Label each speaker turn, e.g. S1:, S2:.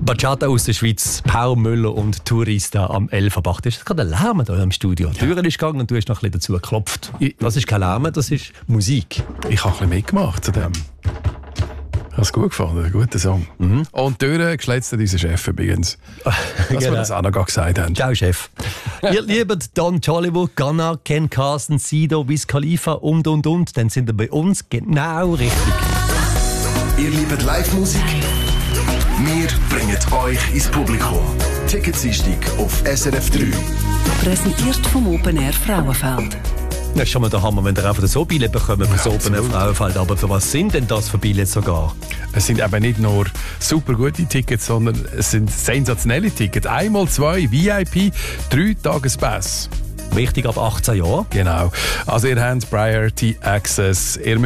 S1: Bachata aus der Schweiz, Paul Müller und Tourista am Elferbach. Das ist gerade ein Lärm hier im Studio. Die Tür ist gegangen und du hast noch ein bisschen dazu geklopft. Das ist kein Lärm, das ist Musik.
S2: Ich habe ein bisschen mitgemacht zu dem. Ich habe es gut gefunden, ein guter Song. Und die Türen geschletzt hat unser Chef übrigens. Dass wir das auch noch gesagt haben.
S1: Ciao, Chef. Ihr liebt Don Toliver, Ghana, Ken Carson, Sido, Wiz Khalifa und. Dann sind ihr bei uns genau richtig.
S3: Ihr liebt Live-Musik? Wir bringen euch ins Publikum. Ticketsdienstag auf SRF 3.
S4: Präsentiert vom Open Air Frauenfeld.
S1: Das ist schon mal der Hammer, wenn ihr auch so Billett bekommen für das Open Air Frauenfeld. Aber für was sind denn das für Billett sogar?
S2: Es sind eben nicht nur super gute Tickets, sondern es sind sensationelle Tickets. Einmal 2 VIP, 3 Tagespass.
S1: Wichtig ab 18 Jahren.
S2: Genau. Also ihr habt Priority Access. Ihr